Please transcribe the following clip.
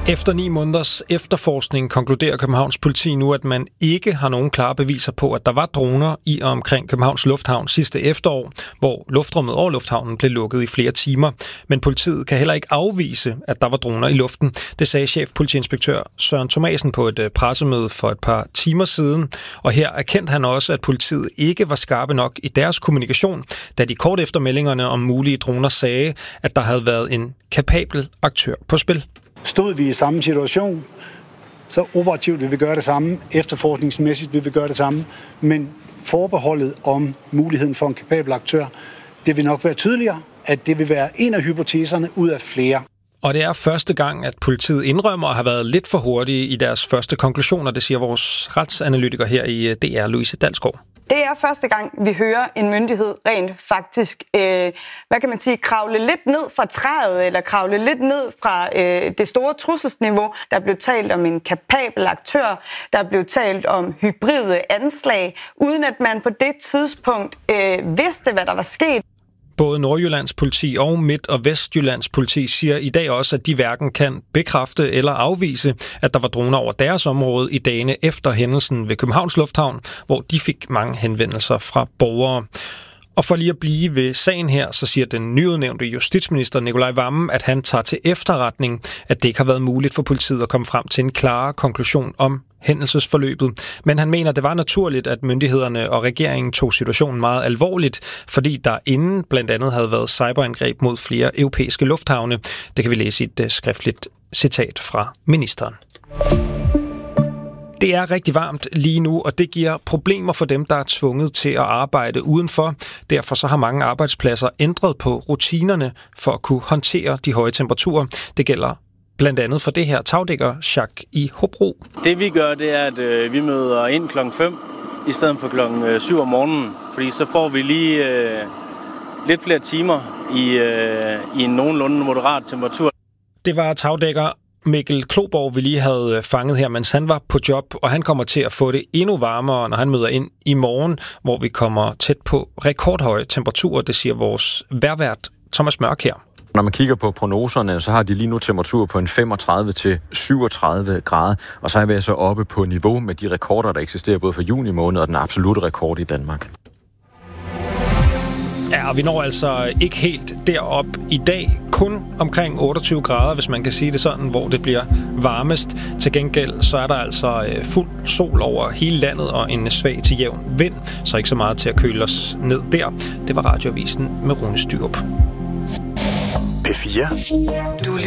Efter 9 måneders efterforskning konkluderer Københavns politi nu, at man ikke har nogen klare beviser på, at der var droner i og omkring Københavns Lufthavn sidste efterår, hvor luftrummet over lufthavnen blev lukket i flere timer. Men politiet kan heller ikke afvise, at der var droner i luften. Det sagde chefpolitiinspektør Søren Thomasen på et pressemøde for et par timer siden. Og her erkendte han også, at politiet ikke var skarpe nok i deres kommunikation, da de kort efter meldingerne om mulige droner sagde, at der havde været en kapabel aktør på spil. Stod vi i samme situation, så operativt vil vi gøre det samme, efterforskningsmæssigt vil vi gøre det samme, men forbeholdet om muligheden for en kapabel aktør, det vil nok være tydeligere, at det vil være en af hypoteserne ud af flere. Og det er første gang, at politiet indrømmer at have været lidt for hurtige i deres første konklusioner, det siger vores retsanalytiker her i DR, Louise Dalsgaard. Det er første gang, vi hører en myndighed rent faktisk, kravle lidt ned fra træet, eller kravle lidt ned fra det store trusselsniveau. Der blev talt om en kapabel aktør, der blev talt om hybride anslag, uden at man på det tidspunkt vidste, hvad der var sket. Både Nordjyllands politi og Midt- og Vestjyllands politi siger i dag også, at de hverken kan bekræfte eller afvise, at der var droner over deres område i dagene efter hændelsen ved Københavns Lufthavn, hvor de fik mange henvendelser fra borgere. Og for lige at blive ved sagen her, så siger den nyudnævnte justitsminister Nicolai Wammen, at han tager til efterretning, at det ikke har været muligt for politiet at komme frem til en klar konklusion om hændelsesforløbet. Men han mener, det var naturligt, at myndighederne og regeringen tog situationen meget alvorligt, fordi der inden blandt andet havde været cyberangreb mod flere europæiske lufthavne. Det kan vi læse i et skriftligt citat fra ministeren. Det er rigtig varmt lige nu, og det giver problemer for dem, der er tvunget til at arbejde udenfor. Derfor så har mange arbejdspladser ændret på rutinerne for at kunne håndtere de høje temperaturer. Det gælder blandt andet for det her tagdækkersjak i Hobro. Det vi gør, det er, at vi møder ind klokken 5 i stedet for klokken 7 om morgenen. Fordi så får vi lige lidt flere timer i en nogenlunde moderat temperatur. Det var tagdækker Mikkel Kloborg, vi lige havde fanget her, mens han var på job, og han kommer til at få det endnu varmere, når han møder ind i morgen, hvor vi kommer tæt på rekordhøje temperaturer, det siger vores vejrvært Thomas Mørk her. Når man kigger på prognoserne, så har de lige nu temperatur på en 35 til 37 grader, og så er vi så oppe på niveau med de rekorder, der eksisterer både for juni måned og den absolutte rekord i Danmark. Ja, og vi når altså ikke helt derop i dag. Kun omkring 28 grader, hvis man kan sige det sådan, hvor det bliver varmest. Til gengæld så er der altså fuld sol over hele landet og en svag til jævn vind, så ikke så meget til at køle os ned der. Det var Radioavisen med Rune Styrup. P4.